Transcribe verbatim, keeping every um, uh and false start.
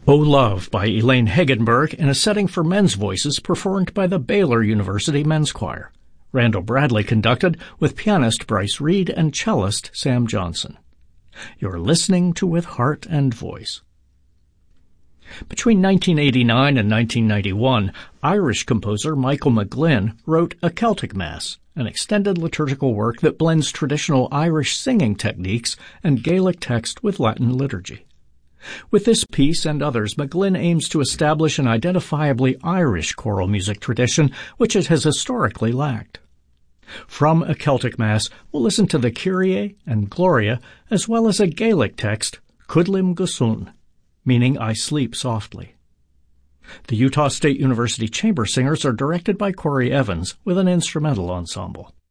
O Love by Elaine Hagenberg in a setting for men's voices performed by the Baylor University Men's Choir. Randall Bradley conducted with pianist Bryce Reed and cellist Sam Johnson. You're listening to With Heart and Voice. Between nineteen eighty-nine and nineteen ninety-one, Irish composer Michael McGlynn wrote A Celtic Mass, an extended liturgical work that blends traditional Irish singing techniques and Gaelic text with Latin liturgy. With this piece and others, McGlynn aims to establish an identifiably Irish choral music tradition which it has historically lacked. From A Celtic Mass, we'll listen to the Kyrie and Gloria, as well as a Gaelic text, Cudlim Gusun, meaning I sleep softly. The Utah State University Chamber Singers are directed by Corey Evans with an instrumental ensemble.